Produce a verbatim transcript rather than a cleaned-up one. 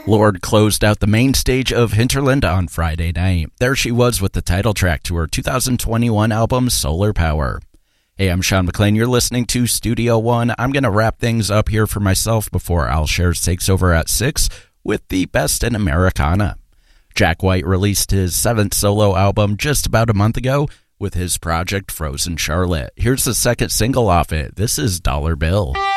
Lorde closed out the main stage of Hinterland on Friday night. There she was with the title track to her two thousand twenty-one album, Solar Power. Hey, I'm Sean McLean. You're listening to Studio One. I'm going to wrap things up here for myself before Al Shares takes over at six with the best in Americana. Jack White released his seventh solo album just about a month ago with his project Frozen Charlotte. Here's the second single off it. This is Dollar Bill.